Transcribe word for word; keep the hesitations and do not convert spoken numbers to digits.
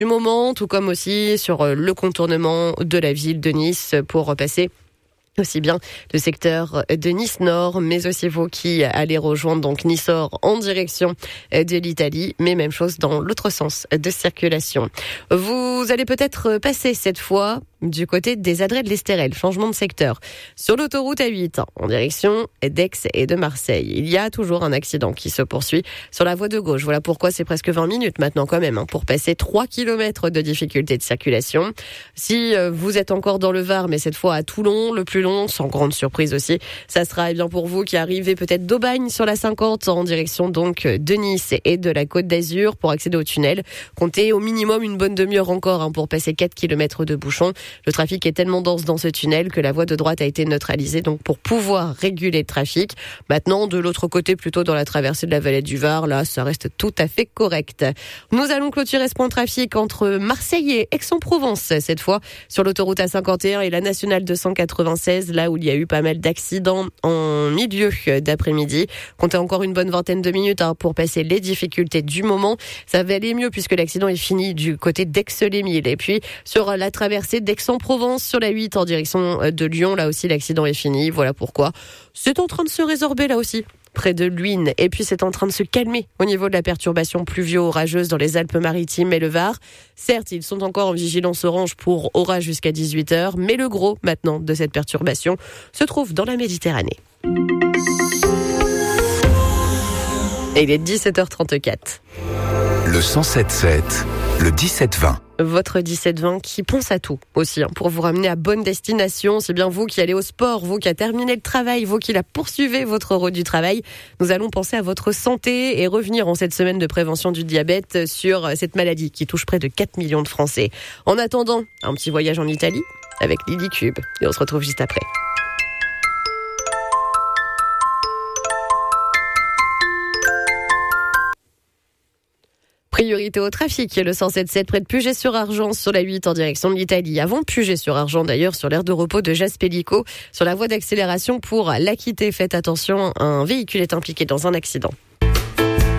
du moment, tout comme aussi sur le contournement de la ville de Nice pour repasser aussi bien le secteur de Nice Nord, mais aussi vous qui allez rejoindre donc Nice Nord en direction de l'Italie, mais même chose dans l'autre sens de circulation. Vous allez peut-être passer cette fois du côté des Adrets de l'Estérel, changement de secteur. Sur l'autoroute A huit, en direction d'Aix et de Marseille, il y a toujours un accident qui se poursuit sur la voie de gauche. Voilà pourquoi c'est presque vingt minutes maintenant quand même, hein, pour passer trois kilomètres de difficulté de circulation. Si vous êtes encore dans le Var, mais cette fois à Toulon, le plus long, sans grande surprise aussi, ça sera eh bien pour vous qui arrivez peut-être d'Aubagne sur la cinquante en direction donc de Nice et de la Côte d'Azur pour accéder au tunnel. Comptez au minimum une bonne demi-heure encore hein, pour passer quatre kilomètres de bouchon. Le trafic est tellement dense dans ce tunnel que la voie de droite a été neutralisée donc pour pouvoir réguler le trafic. Maintenant, de l'autre côté, plutôt dans la traversée de la vallée du Var, là, ça reste tout à fait correct. Nous allons clôturer ce point de trafic entre Marseille et Aix-en-Provence, cette fois sur l'autoroute A cinquante et un et la nationale deux cent quatre-vingt-seize, là où il y a eu pas mal d'accidents en milieu d'après-midi. Comptez encore une bonne vingtaine de minutes hein, pour passer les difficultés du moment. Ça va aller mieux puisque l'accident est fini du côté d'Aix-les-Milles. Et puis, sur la traversée d'Aix-en-Provence, sur la huit en direction de Lyon, là aussi l'accident est fini. Voilà pourquoi c'est en train de se résorber là aussi près de Luynes. Et puis c'est en train de se calmer au niveau de la perturbation pluvio-orageuse dans les Alpes-Maritimes et le Var. Certes, ils sont encore en vigilance orange pour orage jusqu'à dix-huit heures, mais le gros maintenant de cette perturbation se trouve dans la Méditerranée. Et il est dix-sept heures trente-quatre. Le cent sept sept, le dix-sept vingt. Votre dix-sept vingt qui pense à tout aussi hein, pour vous ramener à bonne destination. C'est bien vous qui allez au sport, vous qui a terminé le travail, vous qui la poursuivez votre route du travail. Nous allons penser à votre santé et revenir en cette semaine de prévention du diabète sur cette maladie qui touche près de quatre millions de Français. En attendant, un petit voyage en Italie avec Lily Cube et on se retrouve juste après. Priorité au trafic, le cent sept sept près de Puget-sur-Argent sur la huit en direction de l'Italie. Avant Puget-sur-Argent d'ailleurs, sur l'aire de repos de Jaspelico, sur la voie d'accélération pour la quitter. Faites attention, un véhicule est impliqué dans un accident.